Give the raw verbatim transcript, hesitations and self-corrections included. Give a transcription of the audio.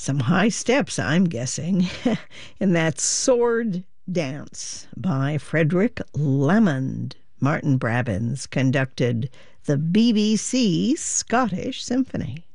Some high steps, I'm guessing, in that Sword Dance by Frederick Lamond. Martin Brabbins conducted the B B C Scottish Symphony.